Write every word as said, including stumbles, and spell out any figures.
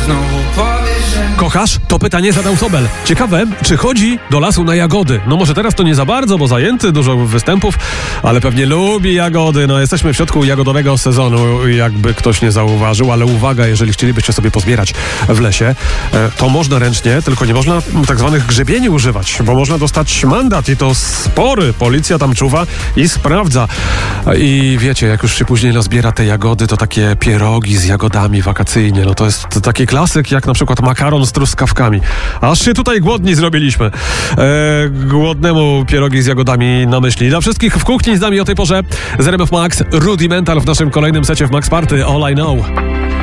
znowu powiesz, że... Kochasz? To pytanie zadał Sobel. Ciekawe, czy chodzi do lasu na jagody? No może teraz to nie za bardzo, bo zajęty, dużo występów, ale pewnie lubi jagody. No jesteśmy w środku jagodowego sezonu, jakby ktoś nie zauważył, ale uwaga, jeżeli chcielibyście sobie pozbierać w lesie, to można ręcznie, tylko nie można tak zwanych grzebieni używać, bo można dostać mandat i to spory. Policja tam czuwa i sprawdza. I wiecie, jak już się później nazbiera te jagody, to takie pierogi z jagodami wakacyjnie, no to jest taki klasyk jak na przykład makaron z truskawkami. Aż się tutaj głodni zrobiliśmy. E, głodnemu pierogi z jagodami na myśli. Dla wszystkich w kuchni z nami o tej porze z R M F Max Rudimental w naszym kolejnym secie w Max Party All I Know.